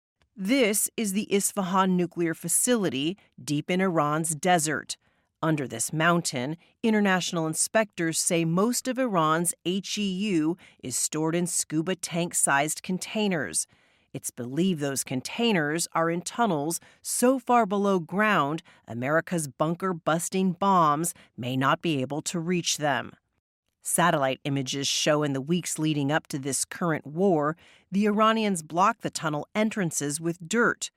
This is the Isfahan nuclear facility deep in Iran's desert. Under this mountain, international inspectors say most of Iran's H E U is stored in scuba tank-sized containers. It's believed those containers are in tunnels so far below ground, America's bunker-busting bombs may not be able to reach them. Satellite images show in the weeks leading up to this current war, the Iranians blocked the tunnel entrances with dirt.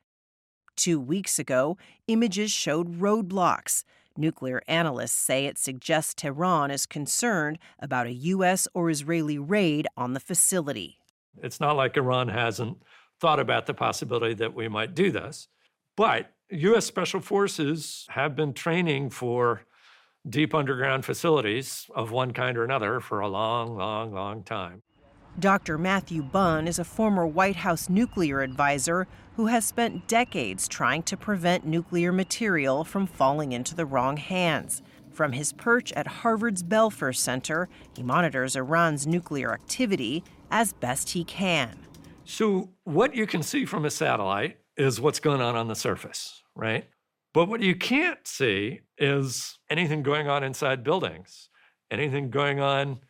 Two weeks ago, images showed roadblocks. Nuclear analysts say it suggests Tehran is concerned about a U S or Israeli raid on the facility. It's not like Iran hasn't thought about the possibility that we might do this, but U S Special Forces have been training for deep underground facilities of one kind or another for a long, long, long time. Doctor Matthew Bunn is a former White House nuclear advisor who has spent decades trying to prevent nuclear material from falling into the wrong hands. From his perch at Harvard's Belfer Center, he monitors Iran's nuclear activity as best he can. So what you can see from a satellite is what's going on on the surface, right? But what you can't see is anything going on inside buildings, anything going on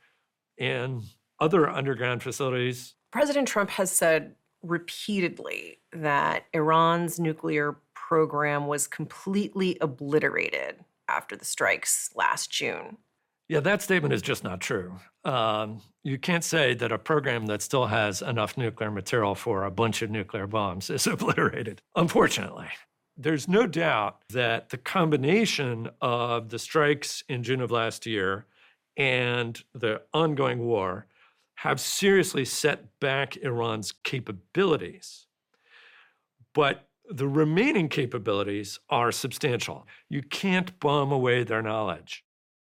in other underground facilities. President Trump has said repeatedly that Iran's nuclear program was completely obliterated after the strikes last June. Yeah, that statement is just not true. Um, you can't say that a program that still has enough nuclear material for a bunch of nuclear bombs is obliterated, unfortunately. There's no doubt that the combination of the strikes in June of last year and the ongoing war have seriously set back Iran's capabilities. But the remaining capabilities are substantial. You can't bomb away their knowledge.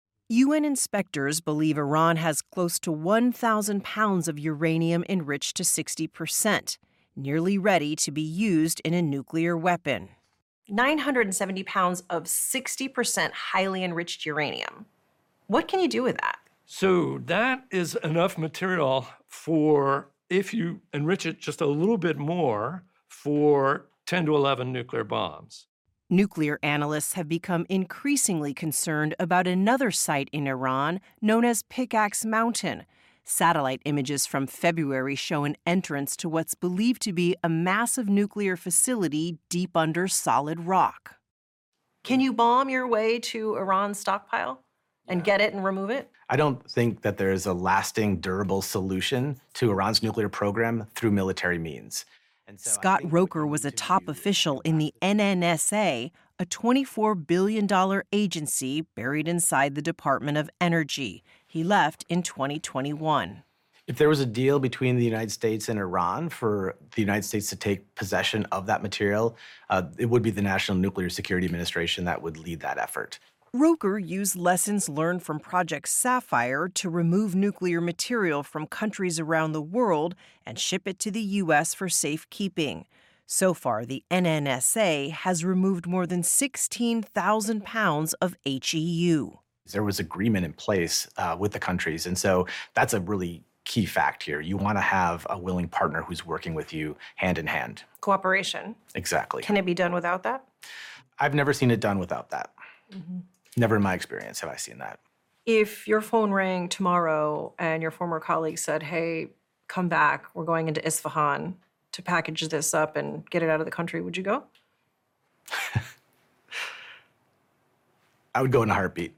U N inspectors believe Iran has close to one thousand pounds of uranium enriched to sixty percent, nearly ready to be used in a nuclear weapon. nine hundred seventy pounds of sixty percent highly enriched uranium. What can you do with that? So that is enough material for, if you enrich it just a little bit more, for ten to eleven nuclear bombs. Nuclear analysts have become increasingly concerned about another site in Iran known as Pickaxe Mountain. Satellite images from February show an entrance to what's believed to be a massive nuclear facility deep under solid rock. Can you bomb your way to Iran's stockpile and get it and remove it? I don't think that there is a lasting, durable solution to Iran's nuclear program through military means. Scott Roker was a top official in the N N S A, a twenty-four billion dollars agency buried inside the Department of Energy. He left in twenty twenty-one. If there was a deal between the United States and Iran for the United States to take possession of that material, uh, it would be the National Nuclear Security Administration that would lead that effort. Roker used lessons learned from Project Sapphire to remove nuclear material from countries around the world and ship it to the U S for safekeeping. So far, the N N S A has removed more than sixteen thousand pounds of H E U. There was agreement in place uh, with the countries, and so that's a really key fact here. You want to have a willing partner who's working with you hand in hand. Cooperation. Exactly. Can it be done without that? I've never seen it done without that. Mm-hmm. Never in my experience have I seen that. If your phone rang tomorrow and your former colleague said, hey, come back, we're going into Isfahan to package this up and get it out of the country, would you go? I would go in a heartbeat.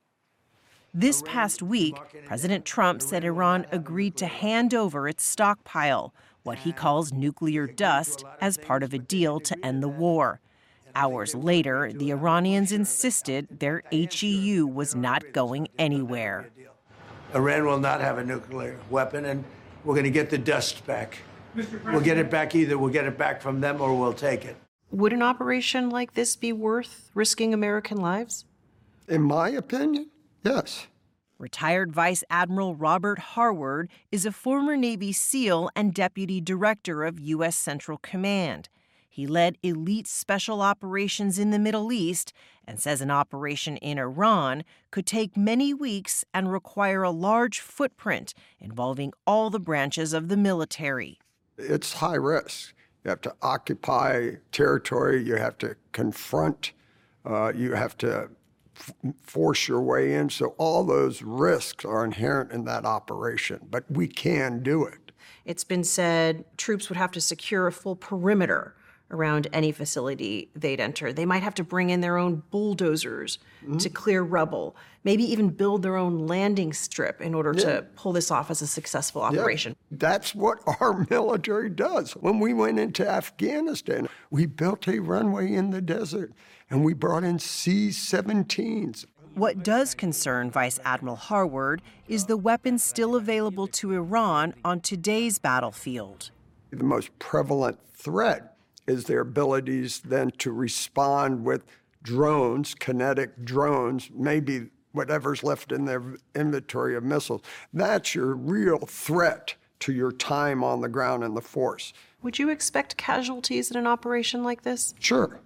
This past week, President Trump said Iran agreed to hand over its stockpile, what he calls nuclear dust, as part of a deal to end the war. Hours later, the Iranians insisted their H E U was not going anywhere. Iran will not have a nuclear weapon, and we're going to get the dust back. We'll get it back either. We'll get it back from them or we'll take it. Would an operation like this be worth risking American lives? In my opinion, yes. Retired Vice Admiral Robert Harward is a former Navy SEAL and Deputy Director of U S Central Command. He led elite special operations in the Middle East and says an operation in Iran could take many weeks and require a large footprint involving all the branches of the military. It's high risk. You have to occupy territory, you have to confront, uh, you have to f- force your way in. So all those risks are inherent in that operation, but we can do it. It's been said troops would have to secure a full perimeter around any facility they'd enter. They might have to bring in their own bulldozers mm-hmm. to clear rubble, maybe even build their own landing strip in order yeah. to pull this off as a successful operation. Yeah. That's what our military does. When we went into Afghanistan, we built a runway in the desert and we brought in C seventeens. What does concern Vice Admiral Harward is the weapons still available to Iran on today's battlefield. The most prevalent threat is their abilities then to respond with drones, kinetic drones, maybe whatever's left in their inventory of missiles. That's your real threat to your time on the ground in the force. Would you expect casualties in an operation like this? Sure.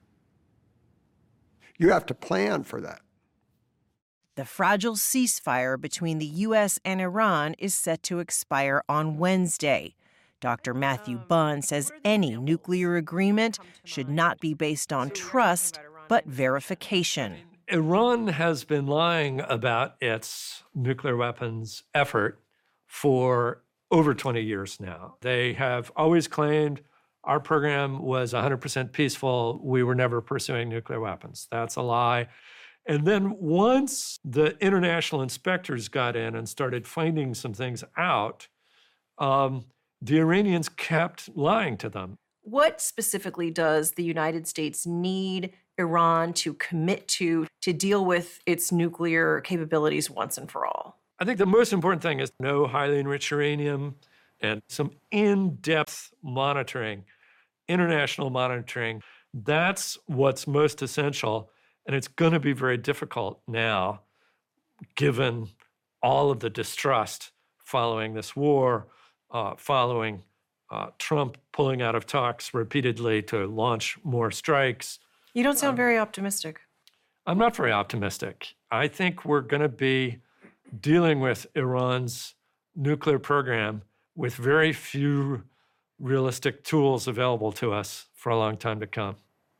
You have to plan for that. The fragile ceasefire between the U S and Iran is set to expire on Wednesday. Doctor Matthew Bunn says any nuclear agreement should not be based on trust, but verification. Iran has been lying about its nuclear weapons effort for over twenty years now. They have always claimed our program was one hundred percent peaceful. We were never pursuing nuclear weapons. That's a lie. And then once the international inspectors got in and started finding some things out, um, the Iranians kept lying to them. What specifically does the United States need Iran to commit to to deal with its nuclear capabilities once and for all? I think the most important thing is no highly enriched uranium and some in-depth monitoring, international monitoring. That's what's most essential. And it's going to be very difficult now, given all of the distrust following this war, uh, following uh, Trump pulling out of talks repeatedly to launch more strikes. You don't sound very optimistic. I'm not very optimistic. I think we're going to be dealing with Iran's nuclear program with very few realistic tools available to us for a long time to come.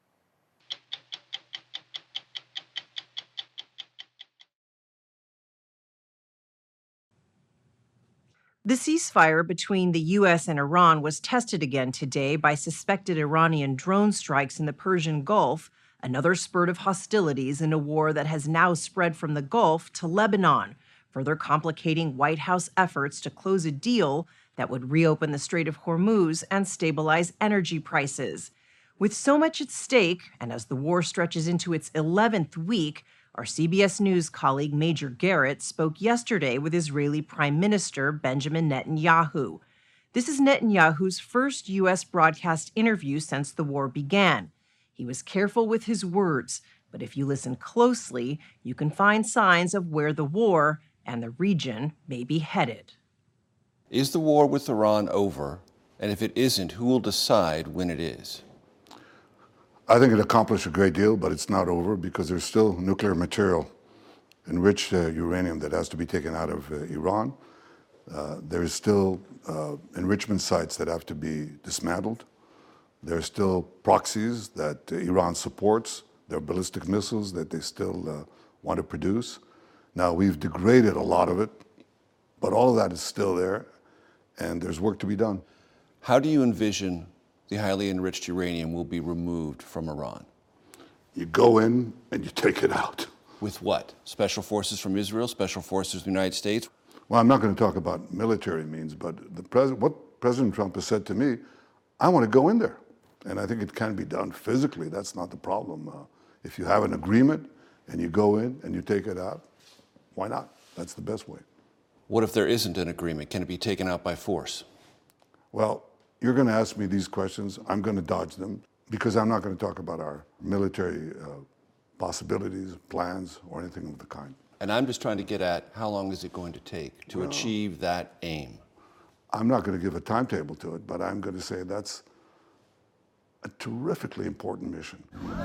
The ceasefire between the U S and Iran was tested again today by suspected Iranian drone strikes in the Persian Gulf, another spurt of hostilities in a war that has now spread from the Gulf to Lebanon, further complicating White House efforts to close a deal that would reopen the Strait of Hormuz and stabilize energy prices. With so much at stake, and as the war stretches into its eleventh week, our C B S News colleague Major Garrett spoke yesterday with Israeli Prime Minister Benjamin Netanyahu. This is Netanyahu's first U S broadcast interview since the war began. He was careful with his words, but if you listen closely, you can find signs of where the war and the region may be headed. Is the war with Iran over? And if it isn't, who will decide when it is? I think it accomplished a great deal, but it's not over because there's still nuclear material, enriched uh, uranium that has to be taken out of uh, Iran. Uh, there's still uh, enrichment sites that have to be dismantled. There's still proxies that uh, Iran supports. There are ballistic missiles that they still uh, want to produce. Now, we've degraded a lot of it, but all of that is still there, and there's work to be done. How do you envision the highly enriched uranium will be removed from Iran? You go in and you take it out. With what? Special forces from Israel, special forces from the United States? Well, I'm not going to talk about military means, but the pres- what President Trump has said to me, I want to go in there. And I think it can be done physically. That's not the problem. Uh, if you have an agreement and you go in and you take it out, why not? That's the best way. What if there isn't an agreement? Can it be taken out by force? Well, you're going to ask me these questions. I'm going to dodge them because I'm not going to talk about our military uh, possibilities, plans, or anything of the kind. And I'm just trying to get at how long is it going to take to well, achieve that aim? I'm not going to give a timetable to it, but I'm going to say that's a terrifically important mission.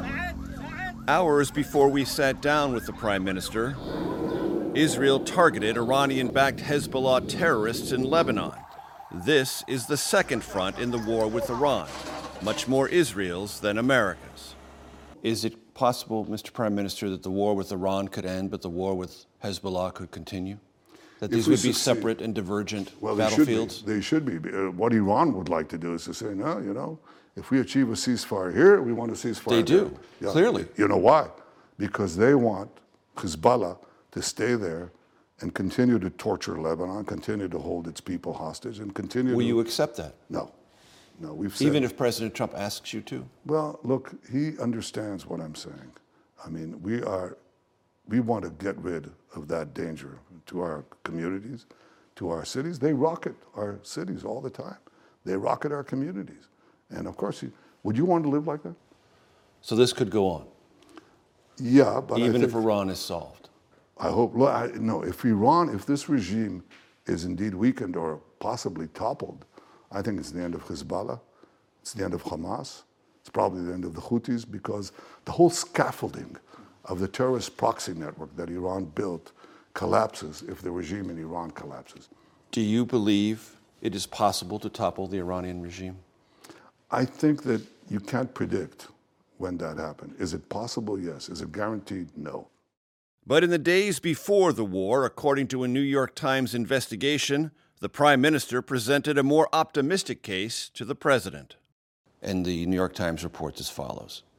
Hours before we sat down with the Prime Minister, Israel targeted Iranian-backed Hezbollah terrorists in Lebanon. This is the second front in the war with Iran, much more Israel's than America's. Is it possible, Mister Prime Minister, that the war with Iran could end, but the war with Hezbollah could continue? That these would be succeed, separate and divergent well, battlefields? They should be. They should be. Uh, what Iran would like to do is to say, no, you know, if we achieve a ceasefire here, we want a ceasefire They there. do, yeah. Clearly. You know why? Because they want Hezbollah to stay there and continue to torture Lebanon, continue to hold its people hostage, and continue Will to... you accept that? No. No, we've said... Even if President Trump asks you to? Well, look, he understands what I'm saying. I mean, we are... We want to get rid of that danger to our communities, to our cities. They rocket our cities all the time. They rocket our communities. And of course, would you want to live like that? So this could go on? Yeah, but Even I if Iran is solved? I hope, look, I, no, if Iran, if this regime is indeed weakened or possibly toppled, I think it's the end of Hezbollah, it's the end of Hamas, it's probably the end of the Houthis, because the whole scaffolding of the terrorist proxy network that Iran built collapses if the regime in Iran collapses. Do you believe it is possible to topple the Iranian regime? I think that you can't predict when that happens. Is it possible? Yes. Is it guaranteed? No. But in the days before the war, according to a New York Times investigation, the Prime Minister presented a more optimistic case to the President. And the New York Times reports as follows.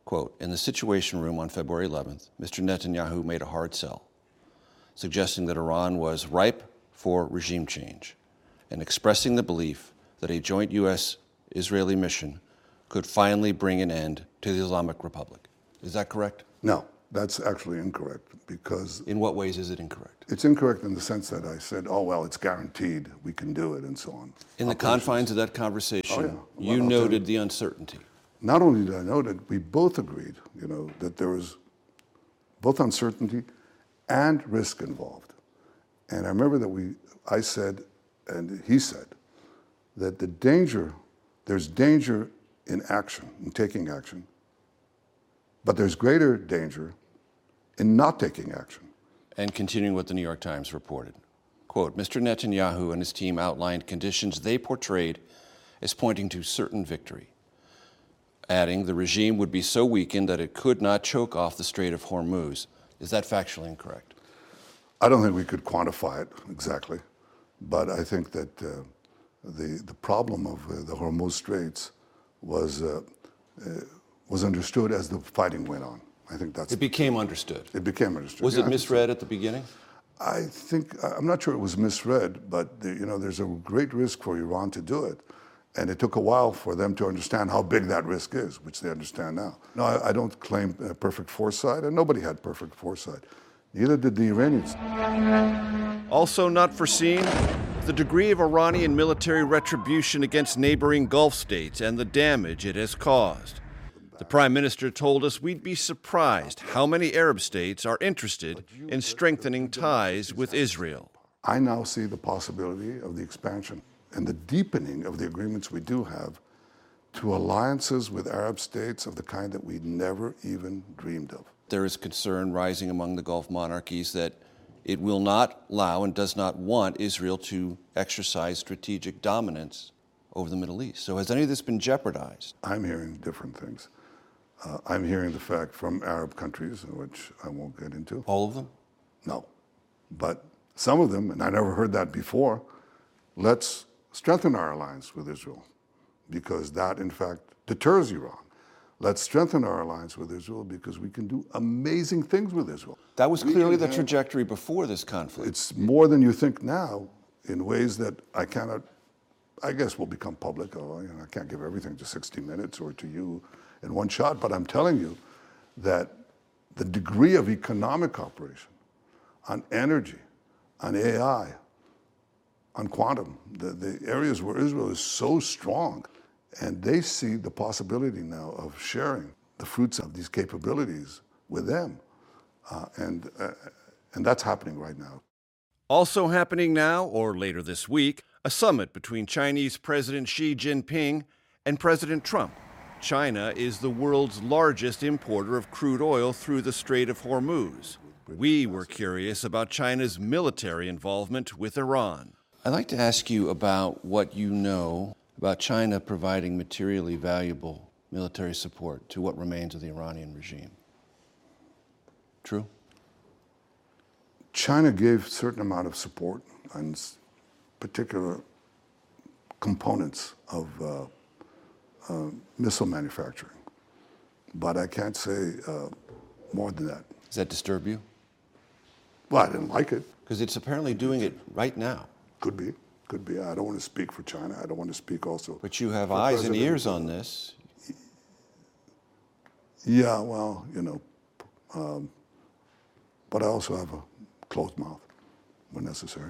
Quote, in the Situation Room on February eleventh, Mister Netanyahu made a hard sell, suggesting that Iran was ripe for regime change and expressing the belief that a joint U S Israeli mission could finally bring an end to the Islamic Republic. Is that correct? No, that's actually incorrect because... In what ways is it incorrect? It's incorrect in the sense that I said, oh, well, it's guaranteed, we can do it, and so on. In the confines of that conversation, Oh, yeah. Well, you I'll tell noted you. the uncertainty. Not only did I note it, we both agreed, you know, that there was both uncertainty and risk involved. And I remember that we, I said, and he said, that the danger, there's danger in action, in taking action, but there's greater danger in not taking action. And continuing what the New York Times reported. Quote, Mister Netanyahu and his team outlined conditions they portrayed as pointing to certain victory, adding the regime would be so weakened that it could not choke off the Strait of Hormuz. Is that factually incorrect? I don't think we could quantify it exactly, but I think that uh, the, the problem of uh, the Hormuz Straits was, uh, uh, was understood as the fighting went on. I think that's... It became understood. It became understood. Was Yeah, it misread at the beginning? I think, I'm not sure it was misread, but the, you know, there's a great risk for Iran to do it. And it took a while for them to understand how big that risk is, which they understand now. No, I, I don't claim uh, perfect foresight, and nobody had perfect foresight. Neither did the Iranians. Also not foreseen, the degree of Iranian military retribution against neighboring Gulf states and the damage it has caused. The Prime Minister told us we'd be surprised how many Arab states are interested in strengthening ties with Israel. I now see the possibility of the expansion and the deepening of the agreements we do have to alliances with Arab states of the kind that we never even dreamed of. There is concern rising among the Gulf monarchies that it will not allow and does not want Israel to exercise strategic dominance over the Middle East. So has any of this been jeopardized? I'm hearing different things. Uh, I'm hearing the fact from Arab countries, which I won't get into. All of them? No. But some of them, and I never heard that before, let's strengthen our alliance with Israel because that, in fact, deters Iran. Let's strengthen our alliance with Israel because we can do amazing things with Israel. That was We clearly can the have- trajectory before this conflict. It's more than you think now in ways that I cannot, I guess will become public. Oh, you know, I can't give everything to sixty minutes or to you in one shot, but I'm telling you that the degree of economic cooperation on energy, on A I, on quantum, the, the areas where Israel is so strong, and they see the possibility now of sharing the fruits of these capabilities with them. Uh, and, uh, and that's happening right now. Also happening now, or later this week, a summit between Chinese President Xi Jinping and President Trump. China is the world's largest importer of crude oil through the Strait of Hormuz. We were curious about China's military involvement with Iran. I'd like to ask you about what you know about China providing materially valuable military support to what remains of the Iranian regime. True? China gave a certain amount of support on s- particular components of uh, uh, missile manufacturing, but I can't say uh, more than that. Does that disturb you? Well, I didn't like it. Because it's apparently doing it right now. Could be, could be. I don't want to speak for China. I don't want to speak also. But you have for eyes and President- ears on this. Yeah, well, you know, um, but I also have a closed mouth when necessary.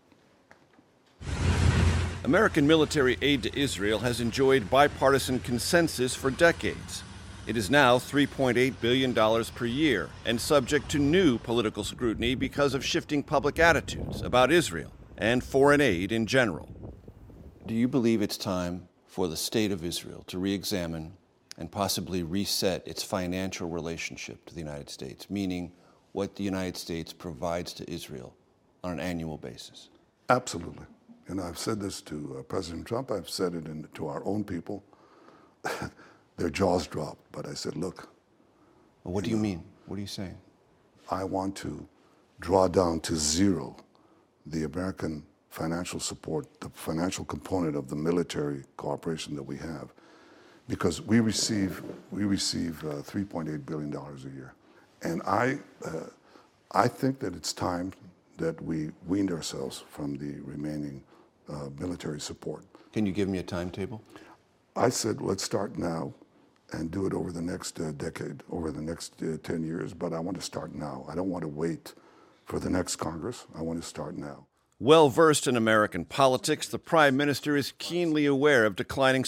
American military aid to Israel has enjoyed bipartisan consensus for decades. It is now three point eight billion dollars per year and subject to new political scrutiny because of shifting public attitudes about Israel and foreign aid in general. Do you believe it's time for the state of Israel to re-examine and possibly reset its financial relationship to the United States, meaning what the United States provides to Israel on an annual basis? Absolutely. And I've said this to uh, President Trump. I've said it in, to our own people. Their jaws dropped. But I said, look. Well, what do you know, mean? What are you saying? I want to draw down to zero the American financial support, the financial component of the military cooperation that we have, because we receive we receive uh, three point eight billion dollars a year, and I uh, I think that it's time that we weaned ourselves from the remaining uh, military support. Can you give me a timetable? I said, let's start now and do it over the next uh, decade, over the next uh, ten years, but I want to start now. I don't want to wait for the next Congress. I want to start now. Well versed in American politics, the Prime Minister is keenly aware of declining